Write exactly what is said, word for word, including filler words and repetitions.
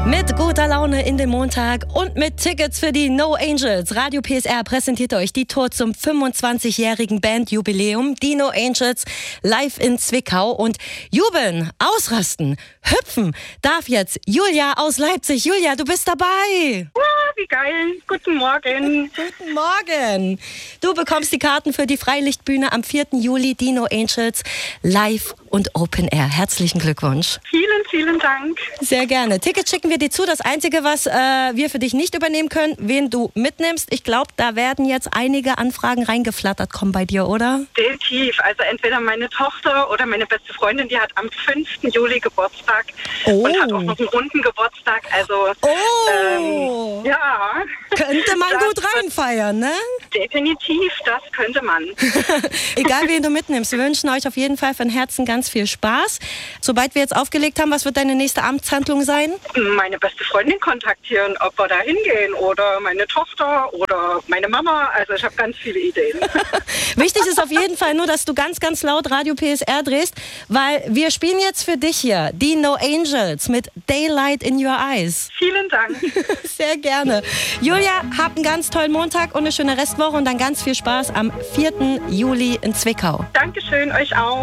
Mit guter Laune in den Montag und mit Tickets für die No Angels. Radio P S R präsentiert euch die Tour zum fünfundzwanzigjährigen Bandjubiläum. Die No Angels live in Zwickau. Und jubeln, ausrasten, hüpfen darf jetzt Julia aus Leipzig. Julia, du bist dabei. Oh, wie geil. Guten Morgen. Guten Morgen. Du bekommst die Karten für die Freilichtbühne am vierten Juli. Die No Angels live und Open Air. Herzlichen Glückwunsch. Vielen, vielen Dank. Sehr gerne. Tickets schicken wir dir zu. Das Einzige, was äh, wir für dich nicht übernehmen können, wen du mitnimmst. Ich glaube, da werden jetzt einige Anfragen reingeflattert kommen bei dir, oder? Definitiv. Also entweder meine Tochter oder meine beste Freundin, die hat am fünften Juli Geburtstag Oh. und hat auch noch einen runden Geburtstag. Also Oh. ähm, ja. Könnte man Das- gut reinfeiern, ne? Definitiv, das könnte man. Egal, wen du mitnimmst. Wir wünschen euch auf jeden Fall von Herzen ganz viel Spaß. Sobald wir jetzt aufgelegt haben, was wird deine nächste Amtshandlung sein? Meine beste Freundin kontaktieren, ob wir da hingehen oder meine Tochter oder meine Mama. Also ich habe ganz viele Ideen. Wichtig ist auf jeden Fall nur, dass du ganz, ganz laut Radio P S R drehst, weil wir spielen jetzt für dich hier die No Angels mit Daylight in Your Eyes. Vielen Dank. Sehr gerne. Julia, habt einen ganz tollen Montag und eine schöne Restwoche und dann ganz viel Spaß am vierten Juli in Zwickau. Dankeschön, euch auch.